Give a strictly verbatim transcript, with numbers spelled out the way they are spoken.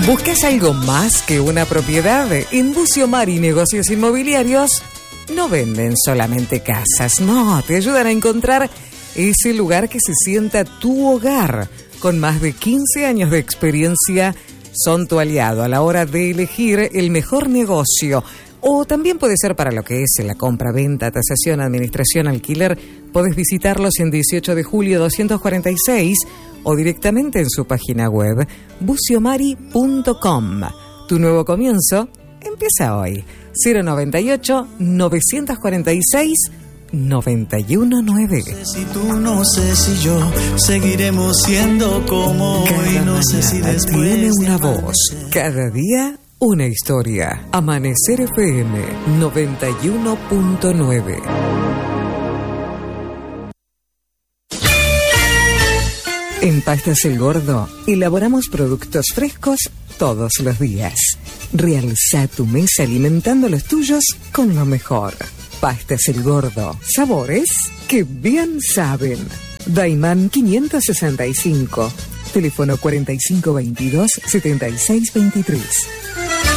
¿Buscas algo más que una propiedad? En Bucio Mari Negocios Inmobiliarios no venden solamente casas, no, te ayudan a encontrar ese lugar que se sienta tu hogar. Con más de quince años de experiencia, son tu aliado a la hora de elegir el mejor negocio. O también puede ser para lo que es la compra, venta, tasación, administración, alquiler. Podés visitarlos en dieciocho de julio doscientos cuarenta y seis o directamente en su página web buciomari punto com. Tu nuevo comienzo empieza hoy. cero noventa y ocho, novecientos cuarenta y seis, noventa y uno nueve. No sé si tú, no sé si yo seguiremos siendo como hoy. No sé si después tiene una de voz. Cada día una historia. Amanecer F M noventa y uno punto nueve. En Pastas El Gordo elaboramos productos frescos todos los días. Realza tu mesa alimentando los tuyos con lo mejor. Pastas El Gordo. Sabores que bien saben. Daimán quinientos sesenta y cinco. Teléfono cuarenta y cinco veintidós, setenta y seis veintitrés.